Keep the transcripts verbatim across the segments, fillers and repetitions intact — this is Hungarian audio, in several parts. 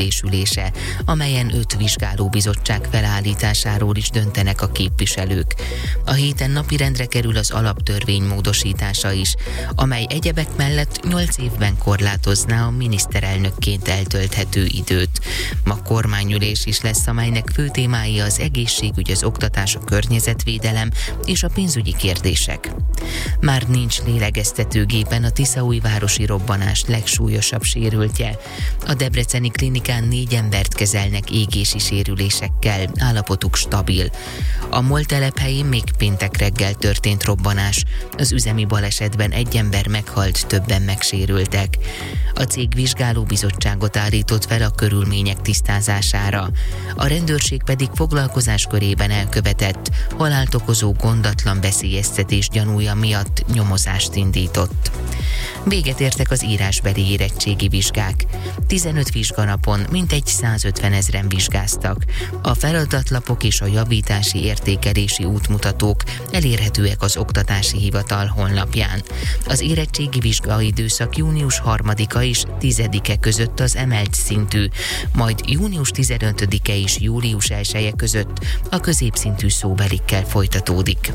ésülése, amelyen öt vizsgálóbizottság felállításáról is döntenek a képviselők. A héten napirendre kerül az alaptörvény módosítása is, amely egyebek mellett nyolc évben korlátozná a miniszterelnökként eltölthető időt. Ma kormányülés is lesz, amelynek fő témái az egészségügy, az oktatás, a környezetvédelem és a pénzügyi kérdések. Már nincs lélegeztetőgépen a tiszaújvárosi robbanás legsúlyosabb sérültje. A debreceni klinikán négy embert kezelnek égési sérülésekkel, állapotuk stabil. A MOL telephelyén még péntek reggel történt robbanás. Az üzemi balesetben egy ember meghalt, többen megsérültek. A cég vizsgálóbizottságot állított fel a körülmények tisztázására. A rendőrség pedig foglalkozáskörében elkövetett, halált okozó gondatlan veszélyeztetés gyanúja miatt nyomozást indított. Véget értek az írásbeli érettségi vizsgák. tizenöt vizsganapon mintegy százötven ezren vizsgáztak. A feladatlapok és a javítási értékelési útmutatók elérhetőek az Oktatási Hivatal honlapján. Az érettségi vizsgaidőszak június harmadika és tizedike között az emelt szintű, majd június tizenötödike és július elseje között a középszintű szóbelikkel folytatódik.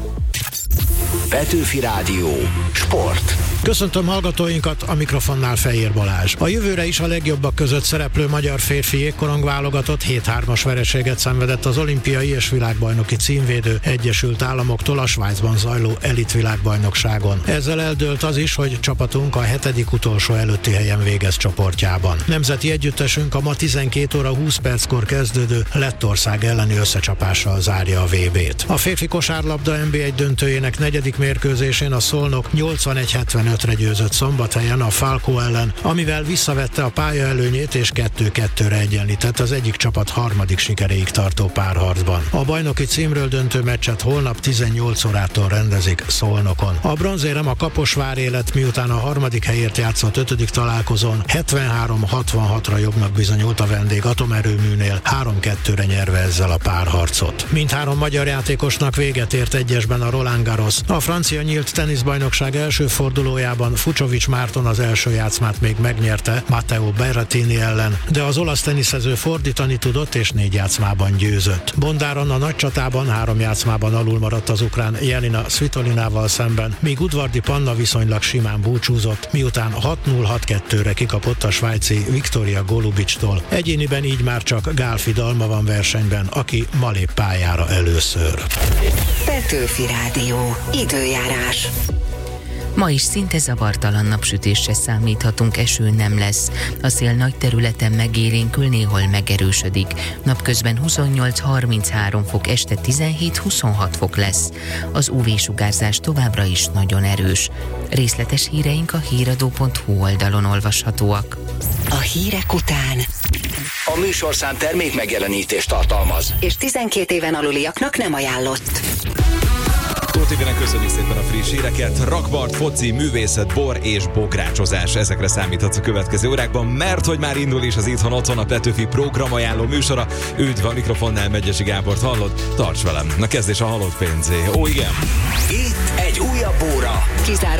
Petőfi Rádió. Sport. Köszöntöm hallgatóinkat, a mikrofonnál Fejér Balázs. A jövőre is a legjobbak között szereplő magyar férfi jégkorong válogatott hét hármas vereséget szenvedett az olimpiai és világbajnoki címvédő Egyesült Államoktól a Svájcban zajló elit világbajnokságon. Ezzel eldőlt az is, hogy csapatunk a hetedik utolsó előtti helyen végez csoportjában. Nemzeti együttesünk a ma tizenkét óra húsz perckor kezdődő Lettország elleni összecsapással zárja a vé bét. A férfi kosárlabda en bé egy döntőjének negyedik mérkőzésén a Szolnok nyolcvanegy hetvenötre győzött Szombathelyen a Falco ellen, amivel visszavette a pálya előnyét és kettő kettőre egyenlített az egyik csapat harmadik sikeréig tartó párharcban. A bajnoki címről döntő meccset holnap tizennyolc órától rendezik Szolnokon. A bronzérem a Kaposvári lett, miután a harmadik helyért játszott ötödik találkozón hetvenhárom hatvanhatra jobbnak bizonyult a vendég atomerőműnél, három kettőre nyerve ezzel a párharcot. Mindhárom magyar játékosnak véget ért egyesben a Roland Garros. A francia nyílt teniszbajnokság első fordulójában Fucsovics Márton az első játszmát még megnyerte Matteo Berrettini ellen, de az olasz teniszező fordítani tudott és négy játszmában győzött. Bondáron a nagy csatában három játszmában alul maradt az ukrán Jelena Svitolinával szemben, míg Udvardi Panna viszonylag simán búcsúzott, miután hat null hat kettőre kikapott a svájci Viktoria Golubicstól. Egyéniben így már csak Gálfi Dalma van versenyben, aki ma lép pályára először. Petőfi Rádió. Időjárás. Ma is szinte zavartalan napsütésre számíthatunk, eső nem lesz. A szél nagy területen megélénkül, néhol megerősödik. Napközben huszonnyolc harminchárom fok, este tizenhét huszonhat fok lesz. Az ú vé-sugárzás továbbra is nagyon erős. Részletes híreink a híradó pont hú oldalon olvashatóak. A hírek után A műsorszám termék megjelenítést tartalmaz, és tizenkét éven aluliaknak nem ajánlott. Tótivének köszönjük szépen a friss híreket. Rakpart, foci, művészet, bor és bográcsozás. Ezekre számíthatsz a következő órákban, mert hogy már indul is az Itthon Otthon, a Petőfi programajánló műsora. Üdv, a mikrofonnál Megyesi Gábort hallod, tarts velem. Na kezdés a halott pénzé. Ó, igen. itt egy újabb óra. Kizár